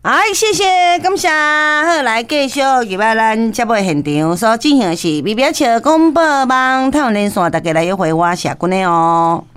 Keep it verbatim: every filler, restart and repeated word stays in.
哎，谢谢，感谢。好，来继续入来咱节目现场所进行的是美表桥广播网太阳连线，大家来约会我社群的哦。